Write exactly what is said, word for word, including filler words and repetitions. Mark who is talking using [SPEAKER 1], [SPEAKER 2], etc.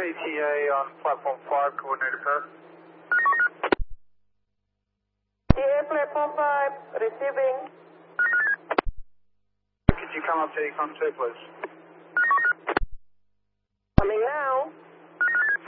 [SPEAKER 1] A T A on platform five, coordinated pair.
[SPEAKER 2] T A platform five, receiving.
[SPEAKER 1] Could you come up to Econ two, please?
[SPEAKER 2] Coming now.